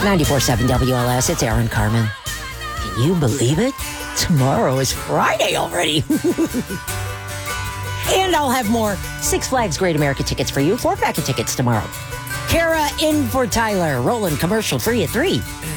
94.7 WLS, it's Aaron Carmen. Can you believe it? Tomorrow is Friday already. And I'll have more Six Flags Great America tickets for you. 4-pack of tickets tomorrow. Kara in for Tyler. Rolling commercial free at 3.